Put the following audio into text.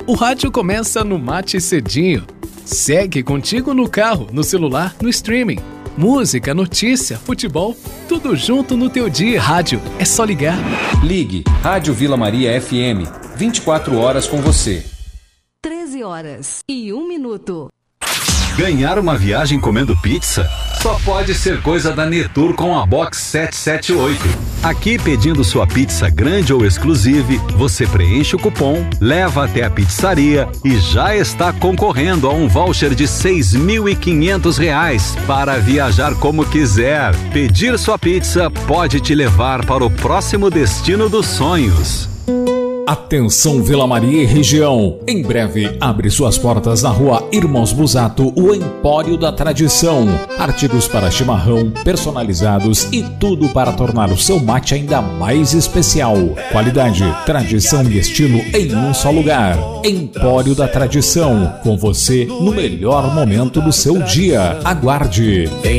O rádio começa no Mate Cedinho. Segue contigo no carro, no celular, no streaming. Música, notícia, futebol, tudo junto no teu dia. Rádio, é só ligar. Ligue Rádio Vila Maria FM, 24 horas com você. 13h01. Ganhar uma viagem comendo pizza? Só pode ser coisa da Netur com a Box 778. Aqui, pedindo sua pizza grande ou exclusive, você preenche o cupom, leva até a pizzaria e já está concorrendo a um voucher de R$6.500 para viajar como quiser. Pedir sua pizza pode te levar para o próximo destino dos sonhos. Atenção Vila Maria e região, em breve abre suas portas na rua Irmãos Busato, o Empório da Tradição. Artigos para chimarrão, personalizados e tudo para tornar o seu mate ainda mais especial. Qualidade, tradição e estilo em um só lugar. Empório da Tradição, com você no melhor momento do seu dia. Aguarde!